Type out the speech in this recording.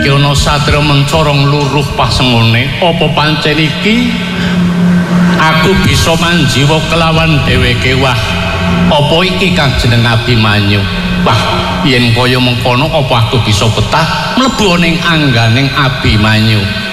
iki ana satria mencorong luruh pasengone apa pancen iki aku bisa manjiwa kelawan dheweke wah apa iki kang jeneng Abimanyu wah yen kaya mengkono apa aku bisa betah mlebu ning angganing Abimanyu